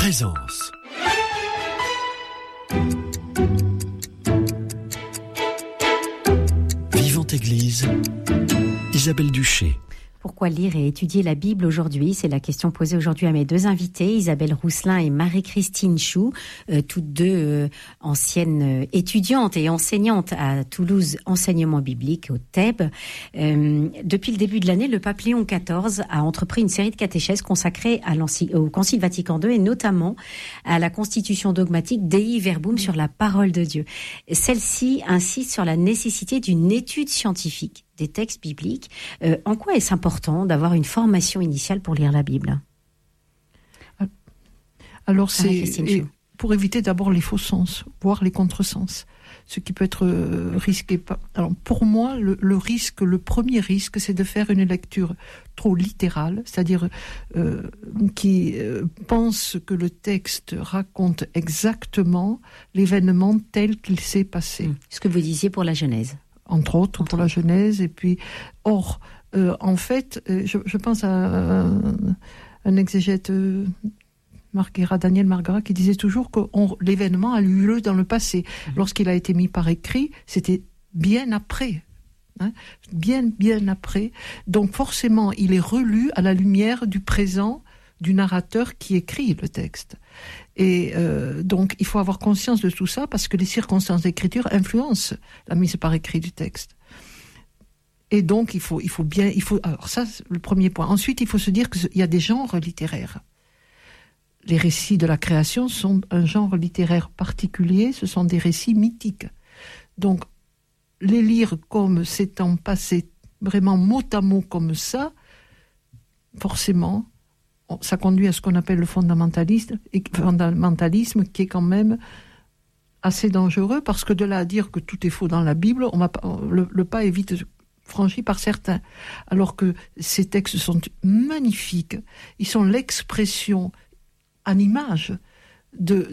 Présence. Vivante Église, Isabelle Duché. Pourquoi lire et étudier la Bible aujourd'hui ? C'est la question posée aujourd'hui à mes deux invités, Isabelle Rousselin et Marie-Christine Chou, toutes deux anciennes étudiantes et enseignantes à Toulouse, enseignement biblique au TEB. Depuis le début de l'année, le pape Léon XIV a entrepris une série de catéchèses consacrées au Concile Vatican II et notamment à la constitution dogmatique Dei Verbum sur la parole de Dieu. Celle-ci insiste sur la nécessité d'une étude scientifique des textes bibliques. En quoi est-ce important d'avoir une formation initiale pour lire la Bible ? Alors c'est pour éviter d'abord les faux sens, voire les contresens, ce qui peut être risqué. Alors pour moi, le premier risque, c'est de faire une lecture trop littérale, c'est-à-dire qui pense que le texte raconte exactement l'événement tel qu'il s'est passé. Ce que vous disiez pour la Genèse. Entre autres, pour la Genèse. Et puis, en fait, je pense à un exégète, Daniel Marguerat, qui disait toujours que l'événement a eu lieu dans le passé. Lorsqu'il a été mis par écrit, c'était bien après. Bien après. Donc forcément, il est relu à la lumière du présent du narrateur qui écrit le texte. Et donc, il faut avoir conscience de tout ça parce que les circonstances d'écriture influencent la mise par écrit du texte. Et donc, alors ça, c'est le premier point. Ensuite, il faut se dire qu'il y a des genres littéraires. Les récits de la création sont un genre littéraire particulier, ce sont des récits mythiques. Donc, les lire comme s'étant passé vraiment mot à mot comme ça, forcément, ça conduit à ce qu'on appelle le fondamentalisme, qui est quand même assez dangereux, parce que de là à dire que tout est faux dans la Bible, le pas est vite franchi par certains. Alors que ces textes sont magnifiques, ils sont l'expression en image d'un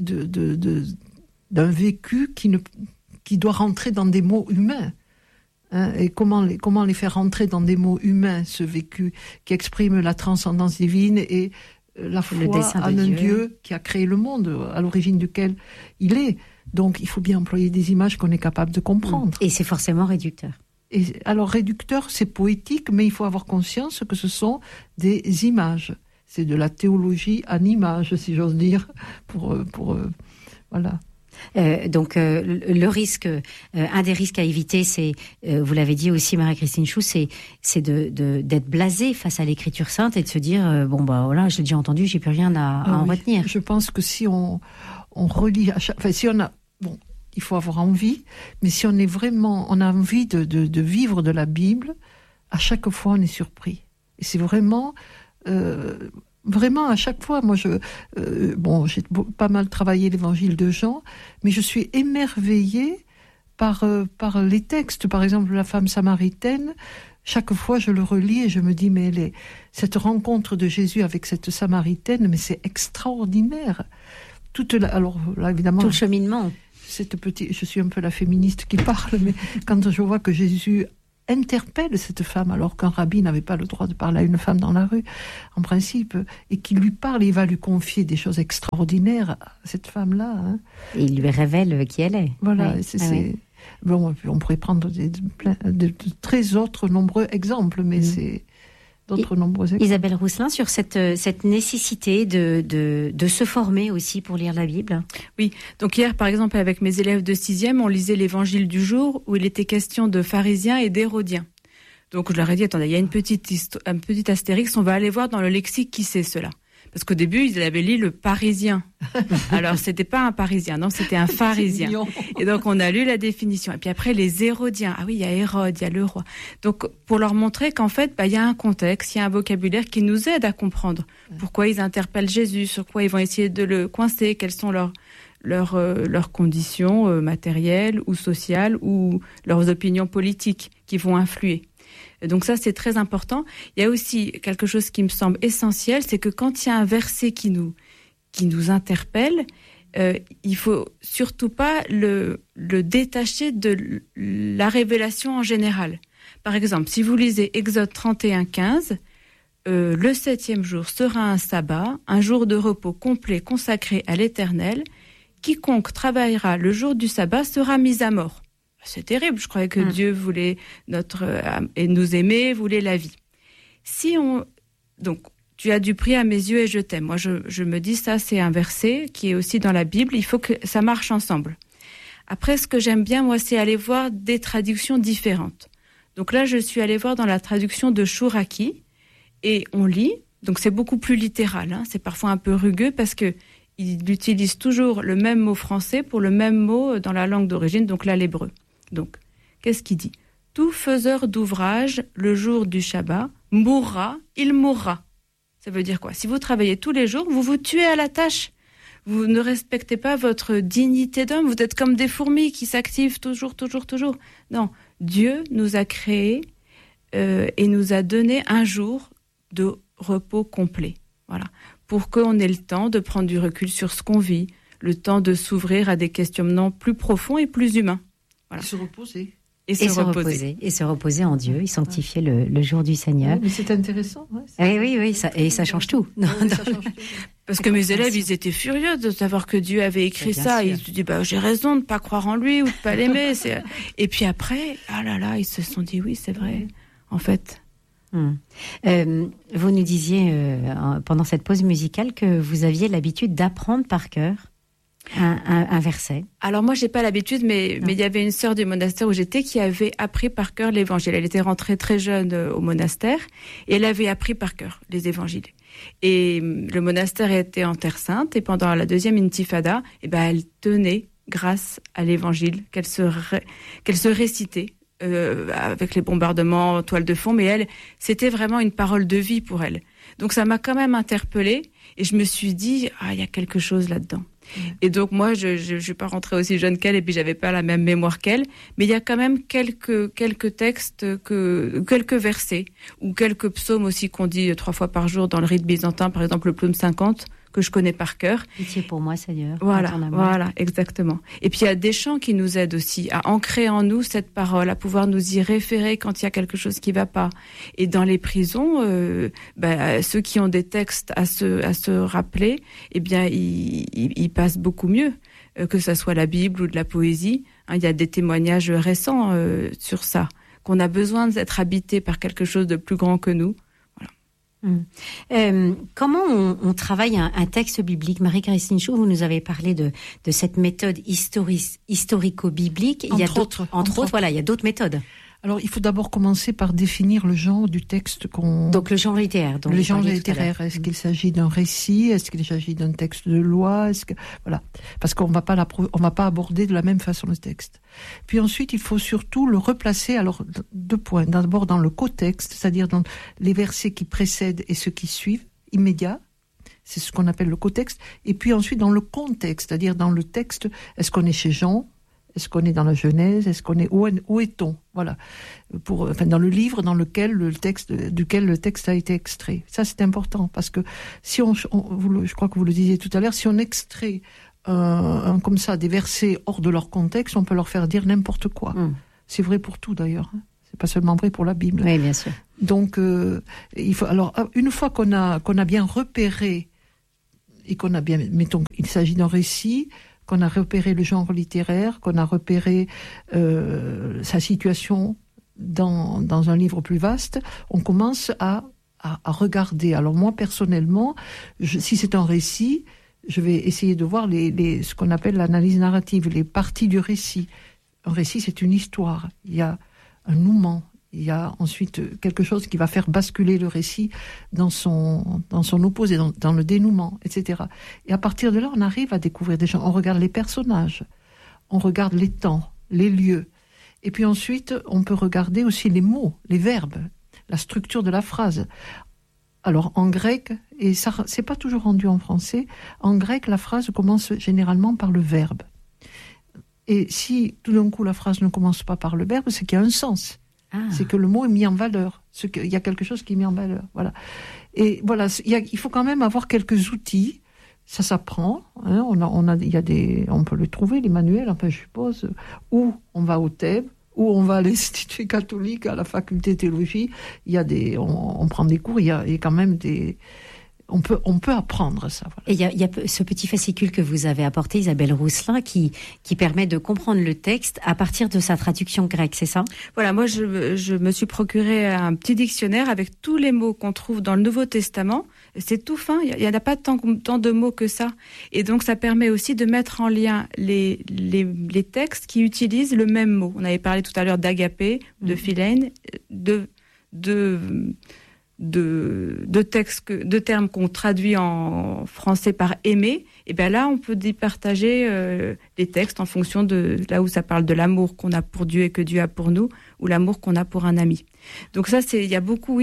vécu qui doit rentrer dans des mots humains. Et comment les faire rentrer dans des mots humains, ce vécu qui exprime la transcendance divine et la foi en un Dieu qui a créé le monde, à l'origine duquel il est. Donc il faut bien employer des images qu'on est capable de comprendre. Et c'est forcément réducteur. Et alors réducteur, c'est poétique, mais il faut avoir conscience que ce sont des images. C'est de la théologie en images, si j'ose dire, voilà. Donc le risque, un des risques à éviter, c'est, vous l'avez dit aussi Marie-Christine Chou, c'est d'être blasé face à l'écriture sainte et de se dire voilà, je l'ai déjà entendu, j'ai plus rien à en retenir. Je pense que si on relit il faut avoir envie, mais si on a envie de vivre de la Bible, à chaque fois on est surpris. Et c'est vraiment à chaque fois, moi j'ai pas mal travaillé l'évangile de Jean, mais je suis émerveillée par les textes. Par exemple, la femme samaritaine, chaque fois je le relis et je me dis, mais cette rencontre de Jésus avec cette samaritaine, mais c'est extraordinaire. Alors là, évidemment, tout le cheminement. Je suis un peu la féministe qui parle, mais quand je vois que Jésus interpelle cette femme alors qu'un rabbi n'avait pas le droit de parler à une femme dans la rue, en principe, et qu'il lui parle, il va lui confier des choses extraordinaires à cette femme-là. Et il lui révèle qui elle est. Voilà, Bon, on pourrait prendre de très autres nombreux exemples, mais c'est d'autres nombreux exemples. Isabelle Rousselin, sur cette nécessité de se former aussi pour lire la Bible. Oui, donc hier, par exemple, avec mes élèves de 6e, on lisait l'évangile du jour où il était question de pharisiens et d'hérodiens. Donc je leur ai dit, attendez, il y a un petit astérix, on va aller voir dans le lexique qui c'est cela. Parce qu'au début, ils avaient lu le parisien. Alors, c'était pas un parisien, non, c'était un pharisien. Et donc, on a lu la définition. Et puis après, les hérodiens. Ah oui, il y a Hérode, il y a le roi. Donc, pour leur montrer qu'en fait, il y a un contexte, il y a un vocabulaire qui nous aide à comprendre pourquoi ils interpellent Jésus, sur quoi ils vont essayer de le coincer, quelles sont leurs conditions matérielles ou sociales ou leurs opinions politiques qui vont influer. Donc ça, c'est très important. Il y a aussi quelque chose qui me semble essentiel, c'est que quand il y a un verset qui nous interpelle, il faut surtout pas le détacher de la révélation en général. Par exemple, si vous lisez Exode 31, 15, le 7e jour sera un sabbat, un jour de repos complet consacré à l'Éternel. Quiconque travaillera le jour du sabbat sera mis à mort. C'est terrible, je croyais que Dieu voulait et nous aimer, voulait la vie. Donc, tu as du prix à mes yeux et je t'aime. Moi, je me dis, ça, c'est un verset qui est aussi dans la Bible. Il faut que ça marche ensemble. Après, ce que j'aime bien, moi, c'est aller voir des traductions différentes. Donc là, je suis allée voir dans la traduction de Chouraki et on lit. Donc, c'est beaucoup plus littéral. C'est parfois un peu rugueux parce que il utilise toujours le même mot français pour le même mot dans la langue d'origine, donc là, l'hébreu. Donc, qu'est-ce qu'il dit ? Tout faiseur d'ouvrage, le jour du Shabbat, il mourra. Ça veut dire quoi ? Si vous travaillez tous les jours, vous vous tuez à la tâche. Vous ne respectez pas votre dignité d'homme. Vous êtes comme des fourmis qui s'activent toujours. Non, Dieu nous a créés et nous a donné un jour de repos complet. Voilà. Pour qu'on ait le temps de prendre du recul sur ce qu'on vit, le temps de s'ouvrir à des questionnements plus profonds et plus humains. Voilà. Et se reposer. Et se reposer en Dieu, et sanctifier le jour du Seigneur. Oui, mais c'est intéressant. Oui, ça change tout. Ça change tout. Parce que mes élèves, ils étaient furieux de savoir que Dieu avait écrit ça. Ils se disent, j'ai raison de ne pas croire en lui ou de ne pas l'aimer. Et puis après, ils se sont dit, oui, c'est vrai, en fait. Vous nous disiez pendant cette pause musicale que vous aviez l'habitude d'apprendre par cœur un verset. Alors moi, j'ai pas l'habitude, mais il y avait une sœur du monastère où j'étais qui avait appris par cœur l'Évangile. Elle était rentrée très jeune au monastère et elle avait appris par cœur les Évangiles. Et le monastère était en Terre Sainte et pendant la deuxième intifada, elle tenait grâce à l'Évangile qu'elle se récitait. Avec les bombardements, toile de fond, mais elle, c'était vraiment une parole de vie pour elle. Donc ça m'a quand même interpellée et je me suis dit, il y a quelque chose là-dedans. Et donc moi, je suis pas rentrée aussi jeune qu'elle et puis j'avais pas la même mémoire qu'elle, mais il y a quand même quelques textes, quelques versets ou quelques psaumes aussi qu'on dit 3 fois par jour dans le rite byzantin, par exemple le psaume 50, que je connais par cœur. Pitié pour moi, Seigneur. Voilà, exactement. Et puis il y a des chants qui nous aident aussi à ancrer en nous cette parole, à pouvoir nous y référer quand il y a quelque chose qui va pas. Et dans les prisons, ceux qui ont des textes à se rappeler, ils passent beaucoup mieux, que ça soit la Bible ou de la poésie. Il y a des témoignages récents sur ça, qu'on a besoin d'être habité par quelque chose de plus grand que nous. Comment on travaille un texte biblique? Marie-Christine Chou, vous nous avez parlé de cette méthode historico-biblique. Il y a d'autres, il y a d'autres méthodes. Alors, il faut d'abord commencer par définir le genre du texte qu'on... Donc, le genre littéraire. Le genre littéraire. Est-ce qu'il s'agit d'un récit? Est-ce qu'il s'agit d'un texte de loi? Voilà. Parce qu'on va pas aborder de la même façon le texte. Puis ensuite, il faut surtout le replacer, alors, 2 points. D'abord dans le contexte, c'est-à-dire dans les versets qui précèdent et ceux qui suivent, immédiats. C'est ce qu'on appelle le contexte. Et puis ensuite dans le contexte, c'est-à-dire dans le texte, est-ce qu'on est chez Jean? Est-ce qu'on est dans la Genèse? Est-ce qu'on est où est-on? Voilà. Dans le livre duquel le texte a été extrait. Ça, c'est important parce que si je crois que vous le disiez tout à l'heure, si on extrait comme ça des versets hors de leur contexte, on peut leur faire dire n'importe quoi. C'est vrai pour tout d'ailleurs. C'est pas seulement vrai pour la Bible. Oui, bien sûr. Donc, il faut. Alors, une fois qu'on a bien repéré et qu'on a bien, mettons, il s'agit d'un récit. Qu'on a repéré le genre littéraire, qu'on a repéré sa situation dans un livre plus vaste, on commence à regarder. Alors moi, personnellement, si c'est un récit, je vais essayer de voir ce qu'on appelle l'analyse narrative, les parties du récit. Un récit, c'est une histoire. Il y a un nouement. Il y a ensuite quelque chose qui va faire basculer le récit dans son opposé, dans le dénouement, etc. Et à partir de là, on arrive à découvrir des gens. On regarde les personnages, on regarde les temps, les lieux. Et puis ensuite, on peut regarder aussi les mots, les verbes, la structure de la phrase. Alors en grec, et ça c'est pas toujours rendu en français, en grec, la phrase commence généralement par le verbe. Et si tout d'un coup la phrase ne commence pas par le verbe, c'est qu'il y a un sens. C'est que le mot est mis en valeur. Il y a quelque chose qui est mis en valeur. Voilà. Et voilà, il faut quand même avoir quelques outils. Ça s'apprend. On peut le trouver, les manuels, enfin, je suppose, où on va au Thèbes, où on va à l'Institut catholique, à la faculté de théologie, il y a on prend des cours, il y a quand même on peut apprendre ça. Voilà. Et il y a ce petit fascicule que vous avez apporté, Isabelle Rousselin, qui permet de comprendre le texte à partir de sa traduction grecque, c'est ça ? Voilà, moi je me suis procuré un petit dictionnaire avec tous les mots qu'on trouve dans le Nouveau Testament. C'est tout fin, il n'y en a pas tant de mots que ça. Et donc ça permet aussi de mettre en lien les textes qui utilisent le même mot. On avait parlé tout à l'heure d'agapé, de philène, de textes, de termes qu'on traduit en français par aimer, et bien là on peut départager les textes en fonction de là où ça parle de l'amour qu'on a pour Dieu et que Dieu a pour nous, ou l'amour qu'on a pour un ami. Donc ça il y a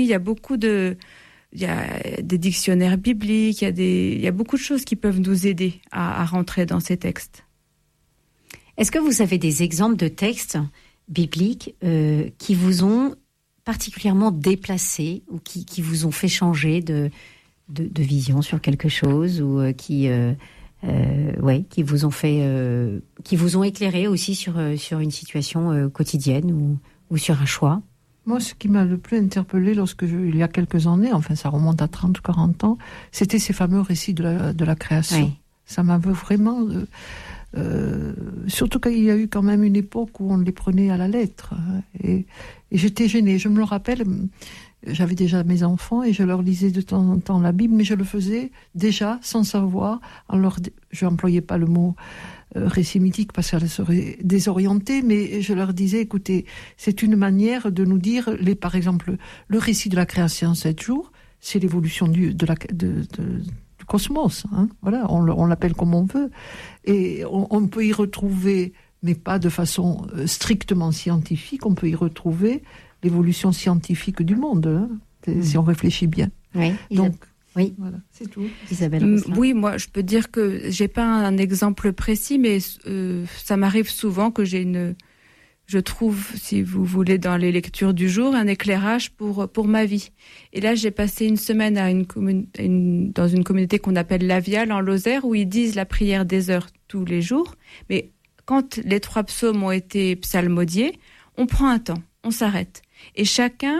des dictionnaires bibliques, il y a beaucoup de choses qui peuvent nous aider à rentrer dans ces textes. Est-ce que vous avez des exemples de textes bibliques qui vous ont particulièrement déplacés ou qui vous ont fait changer de vision sur quelque chose ou qui vous ont éclairé aussi sur une situation quotidienne ou sur un choix? Moi, ce qui m'a le plus interpellé il y a quelques années, enfin ça remonte à 30 ou 40 ans, c'était ces fameux récits de la création. Oui. Ça m'avait vraiment... surtout qu'il y a eu quand même une époque où on les prenait à la lettre. Et j'étais gênée. Je me le rappelle, j'avais déjà mes enfants et je leur lisais de temps en temps la Bible, mais je le faisais déjà sans savoir. Je n'employais pas le mot récit mythique parce qu'elle serait désorientée, mais je leur disais, écoutez, c'est une manière de nous dire, par exemple, le récit de la création en 7 jours, c'est l'évolution du cosmos, hein. Voilà, on l'appelle comme on veut, et on peut y retrouver, mais pas de façon strictement scientifique, on peut y retrouver l'évolution scientifique du monde, hein, si on réfléchit bien. Oui. Donc, oui, voilà, c'est tout. Isabelle. Oui, moi, je peux dire que j'ai pas un exemple précis, mais ça m'arrive souvent que je trouve, si vous voulez, dans les lectures du jour, un éclairage pour ma vie. Et là, j'ai passé une semaine dans une communauté qu'on appelle l'Avial, en Lozère, où ils disent la prière des heures tous les jours. Mais quand les 3 psaumes ont été psalmodiés, on prend un temps, on s'arrête. Et chacun,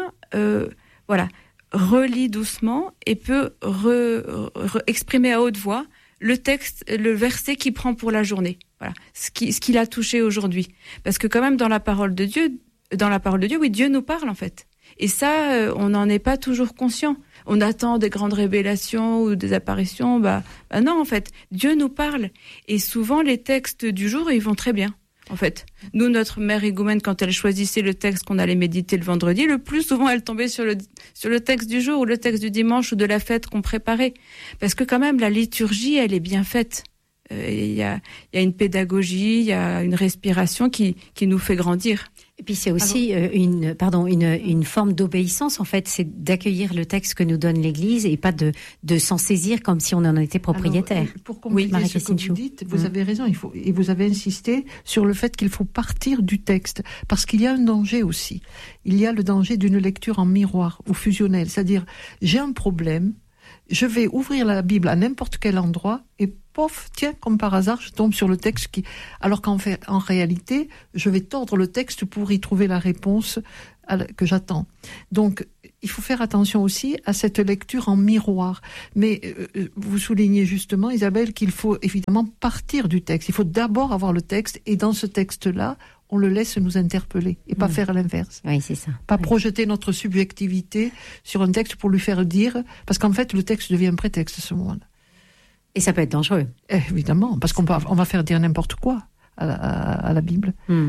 relit doucement et peut exprimer à haute voix le texte, le verset qu'il prend pour la journée. Voilà, ce qu'il a touché aujourd'hui. Parce que quand même dans la parole de Dieu, oui, Dieu nous parle en fait. Et ça, on n'en est pas toujours conscient. On attend des grandes révélations ou des apparitions. Bah non, en fait, Dieu nous parle. Et souvent, les textes du jour, ils vont très bien. En fait, nous, notre mère Igoumène, quand elle choisissait le texte qu'on allait méditer le vendredi, le plus souvent, elle tombait sur le texte du jour ou le texte du dimanche ou de la fête qu'on préparait. Parce que quand même, la liturgie, elle est bien faite. Il y a une pédagogie, il y a une respiration qui nous fait grandir. Et puis c'est aussi une forme d'obéissance, en fait, c'est d'accueillir le texte que nous donne l'Église et pas de s'en saisir comme si on en était propriétaire. Alors, pour compléter ce que vous dites, vous avez raison, et vous avez insisté sur le fait qu'il faut partir du texte, parce qu'il y a un danger aussi. Il y a le danger d'une lecture en miroir ou fusionnelle, c'est-à-dire j'ai un problème, je vais ouvrir la Bible à n'importe quel endroit et pof, tiens, comme par hasard, je tombe sur le texte alors qu'en réalité, je vais tordre le texte pour y trouver la réponse que j'attends. Donc, il faut faire attention aussi à cette lecture en miroir. Mais vous soulignez justement, Isabelle, qu'il faut évidemment partir du texte. Il faut d'abord avoir le texte et dans ce texte-là, on le laisse nous interpeller et pas faire l'inverse. Oui, c'est ça. Pas projeter notre subjectivité sur un texte pour lui faire dire, parce qu'en fait, le texte devient un prétexte à ce moment-là. Et ça peut être dangereux. Évidemment, parce qu'on va faire dire n'importe quoi à la Bible. Il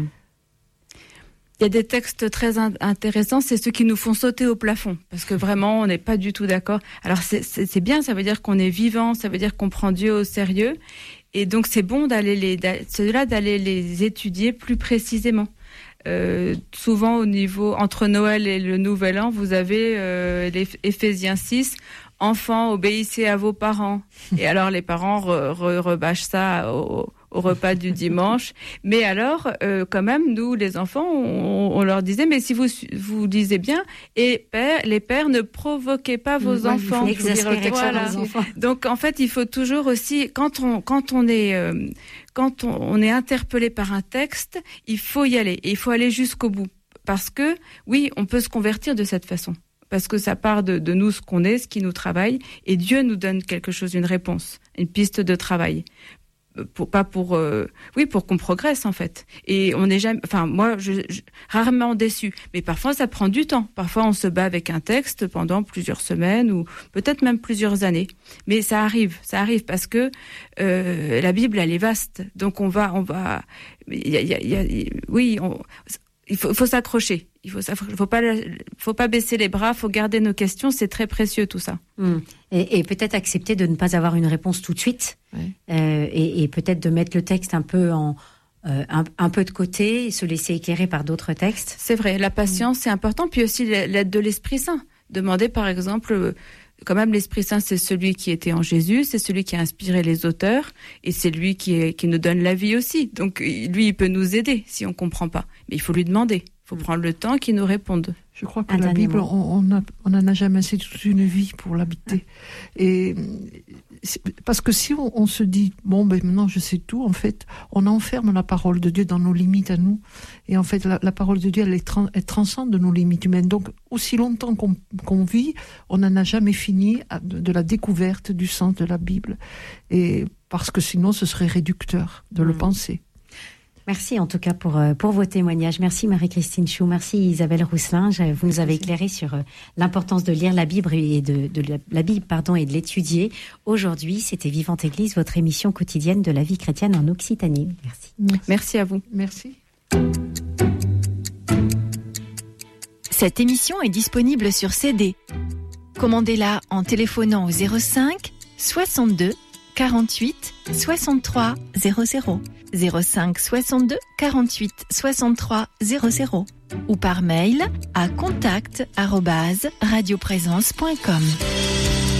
y a des textes très intéressants, c'est ceux qui nous font sauter au plafond, parce que vraiment, on n'est pas du tout d'accord. Alors, c'est bien, ça veut dire qu'on est vivant, ça veut dire qu'on prend Dieu au sérieux. Et donc, c'est bon d'aller les étudier plus précisément. Souvent, entre Noël et le Nouvel An, vous avez les Éphésiens 6, enfants, obéissez à vos parents. Et alors, les parents rebâchent ça au repas du dimanche. Mais alors, quand même, nous, les enfants, on leur disait, mais si vous lisez bien, et les pères, ne provoquez pas vos enfants. Voilà. Donc, en fait, il faut toujours aussi, quand on est interpellé par un texte, il faut y aller. Et il faut aller jusqu'au bout. Parce que, oui, on peut se convertir de cette façon. Parce que ça part de nous, ce qu'on est, ce qui nous travaille. Et Dieu nous donne quelque chose, une réponse, une piste de travail. Pour qu'on progresse, en fait. Et on n'est jamais, moi, rarement déçu. Mais parfois, ça prend du temps. Parfois, on se bat avec un texte pendant plusieurs semaines ou peut-être même plusieurs années. Mais ça arrive parce que la Bible, elle est vaste. Donc, il faut s'accrocher. Il faut pas baisser les bras. Faut garder nos questions. C'est très précieux tout ça. Et peut-être accepter de ne pas avoir une réponse tout de suite. Oui. Et peut-être de mettre le texte un peu un peu de côté, et se laisser éclairer par d'autres textes. C'est vrai. La patience, c'est important. Puis aussi l'aide de l'Esprit Saint. Demander par exemple. Quand même, l'Esprit Saint, c'est celui qui était en Jésus, c'est celui qui a inspiré les auteurs, et c'est lui qui nous donne la vie aussi. Donc, lui, il peut nous aider si on comprend pas. Mais il faut lui demander. Il faut prendre le temps qu'il nous réponde. Je crois que la Bible, on n'en a jamais assez toute une vie pour l'habiter. Et parce que si on se dit, maintenant je sais tout, en fait, on enferme la parole de Dieu dans nos limites à nous. Et en fait, la parole de Dieu, elle transcende nos limites humaines. Donc, aussi longtemps qu'on vit, on n'en a jamais fini de la découverte du sens de la Bible. Et parce que sinon, ce serait réducteur de le penser. Merci en tout cas pour vos témoignages. Merci Marie-Christine Chou, merci Isabelle Rousselin. Vous nous avez éclairé sur l'importance de lire la Bible et de la Bible et de l'étudier. Aujourd'hui, c'était Vivante Église, votre émission quotidienne de la vie chrétienne en Occitanie. Merci. Merci à vous. Merci. Cette émission est disponible sur CD. Commandez-la en téléphonant au 05 62 48 63 00. 05 62 48 63 00 ou par mail à contact@radioprésence.com.